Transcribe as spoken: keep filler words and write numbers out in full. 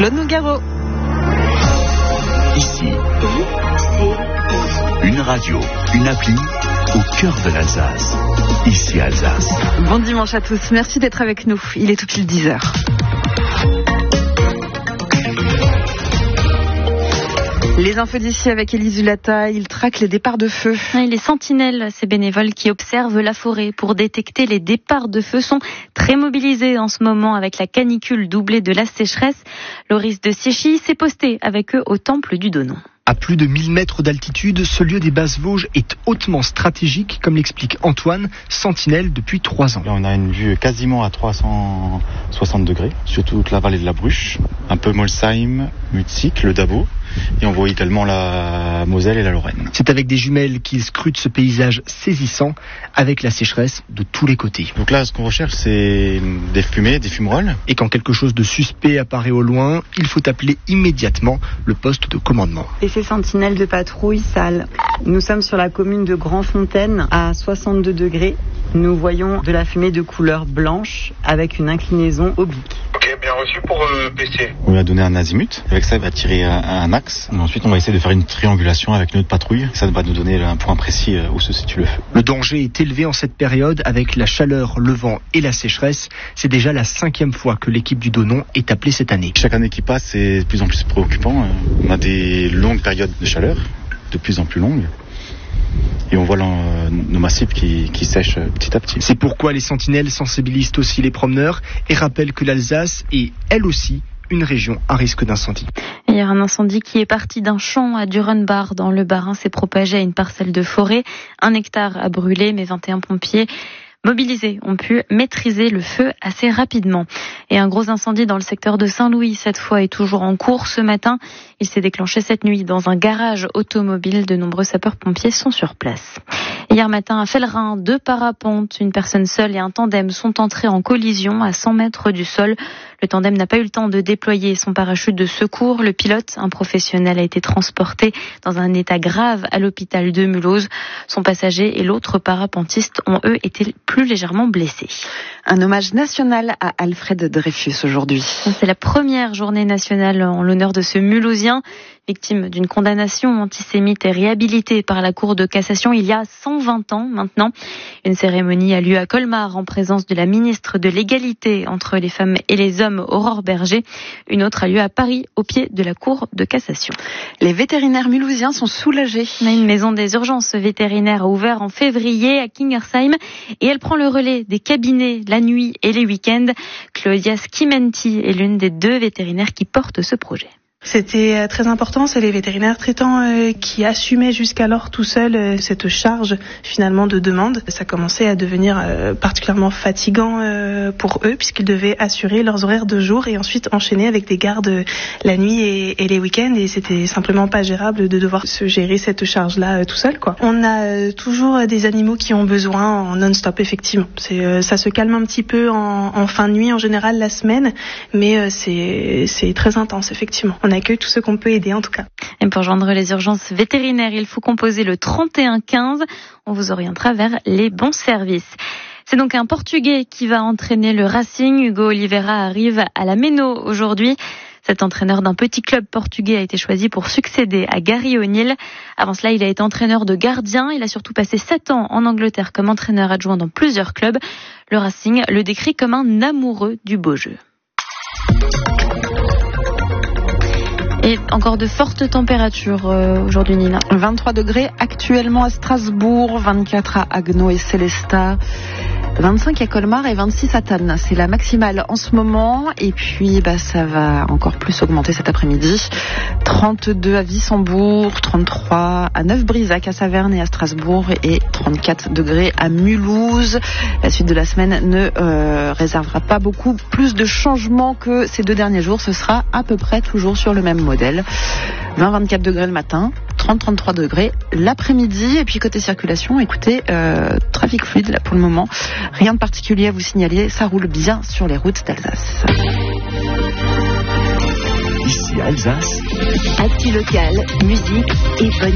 Claude Nougaro. Ici, une radio, une appli au cœur de l'Alsace. Ici Alsace. Bon dimanche à tous, merci d'être avec nous. Il est tout pile dix heures. Les infos d'ici avec Élise Zulata, il traque les départs de feu. Les sentinelles, ces bénévoles qui observent la forêt pour détecter les départs de feu, sont très mobilisés en ce moment avec la canicule doublée de la sécheresse. Loris de Siechy s'est posté avec eux au temple du Donon. À plus de mille mètres d'altitude, ce lieu des Basses-Vosges est hautement stratégique, comme l'explique Antoine, sentinelle depuis trois ans. Là, on a une vue quasiment à trois cent soixante degrés sur toute la vallée de la Bruche, un peu Molsheim, Mutzig, le Dabo, et on voit également la Moselle et la Lorraine. C'est avec des jumelles qu'il scrute ce paysage saisissant, avec la sécheresse de tous les côtés. Donc là, ce qu'on recherche, c'est des fumées, des fumerolles. Et quand quelque chose de suspect apparaît au loin, il faut appeler immédiatement le poste de commandement. Et ces sentinelles de patrouille sales. Nous sommes sur la commune de Grandfontaine, à soixante-deux degrés. Nous voyons de la fumée de couleur blanche avec une inclinaison oblique. Ok, bien reçu pour euh, P C. On lui a donné un azimut. Avec ça, il va tirer un, un axe. Et ensuite, on va essayer de faire une triangulation avec notre patrouille. Ça va nous donner un point précis où se situe le feu. Le danger est élevé en cette période avec la chaleur, le vent et la sécheresse. C'est déjà la cinquième fois que l'équipe du Donon est appelée cette année. Chaque année qui passe, c'est de plus en plus préoccupant. On a des longues périodes de chaleur, de plus en plus longues. Et on voit nos massifs qui, qui sèchent petit à petit. C'est pourquoi les sentinelles sensibilisent aussi les promeneurs et rappellent que l'Alsace est, elle aussi, une région à risque d'incendie. Hier, un incendie qui est parti d'un champ à Durenbach dans le Bas-Rhin s'est propagé à une parcelle de forêt. Un hectare a brûlé, mais vingt et un pompiers mobilisés ont pu maîtriser le feu assez rapidement. Et un gros incendie dans le secteur de Saint-Louis, cette fois, est toujours en cours ce matin. Il s'est déclenché cette nuit dans un garage automobile. De nombreux sapeurs-pompiers sont sur place. Hier matin, à Fellerin, deux parapentes, une personne seule et un tandem sont entrés en collision à cent mètres du sol. Le tandem n'a pas eu le temps de déployer son parachute de secours. Le pilote, un professionnel, a été transporté dans un état grave à l'hôpital de Mulhouse. Son passager et l'autre parapentiste ont, eux, été plus légèrement blessés. Un hommage national à Alfred Dreyfus aujourd'hui. C'est la première journée nationale en l'honneur de ce Mulhousien, victime d'une condamnation antisémite et réhabilité par la Cour de cassation il y a cent vingt ans maintenant. Une cérémonie a lieu à Colmar en présence de la ministre de l'égalité entre les femmes et les hommes, Aurore Berger. Une autre a lieu à Paris, au pied de la Cour de cassation. Les vétérinaires mulhousiens sont soulagés. Une maison des urgences vétérinaires a ouvert en février à Kingersheim et elle prend le relais des cabinets la nuit et les week-ends. Claudia Schimenti est l'une des deux vétérinaires qui portent ce projet. C'était très important, c'est les vétérinaires traitants euh, qui assumaient jusqu'alors tout seuls euh, cette charge finalement de demande. Ça commençait à devenir euh, particulièrement fatigant euh, pour eux puisqu'ils devaient assurer leurs horaires de jour et ensuite enchaîner avec des gardes euh, la nuit et, et les week-ends, et c'était simplement pas gérable de devoir se gérer cette charge-là euh, tout seul, quoi. On a euh, toujours des animaux qui ont besoin en non-stop, effectivement. C'est, euh, ça se calme un petit peu en, en fin de nuit en général la semaine, mais euh, c'est, c'est très intense, effectivement. On accueille tous ceux qu'on peut aider en tout cas. Et pour joindre les urgences vétérinaires, il faut composer le trente et un quinze. On vous orientera vers les bons services. C'est donc un Portugais qui va entraîner le Racing. Hugo Oliveira arrive à la Méno aujourd'hui. Cet entraîneur d'un petit club portugais a été choisi pour succéder à Gary O'Neill. Avant cela, il a été entraîneur de gardien. Il a surtout passé sept ans en Angleterre comme entraîneur adjoint dans plusieurs clubs. Le Racing le décrit comme un amoureux du beau jeu. Et encore de fortes températures euh, aujourd'hui, Nina. vingt-trois degrés actuellement à Strasbourg, vingt-quatre à Haguenau et Célestat, vingt-cinq à Colmar et vingt-six à Thann. C'est la maximale en ce moment. Et puis, bah, ça va encore plus augmenter cet après-midi. trente-deux à Wissembourg, trente-trois à Neuf-Brisac, à Saverne et à Strasbourg et trente-quatre degrés à Mulhouse. La suite de la semaine ne euh, réservera pas beaucoup plus de changements que ces deux derniers jours. Ce sera à peu près toujours sur le même modèle. vingt à vingt-quatre degrés le matin, trente à trente-trois degrés l'après-midi. Et puis côté circulation, écoutez, euh, trafic fluide là pour le moment. Rien de particulier à vous signaler, ça roule bien sur les routes d'Alsace. Ici Alsace. Actu locale, musique et bonne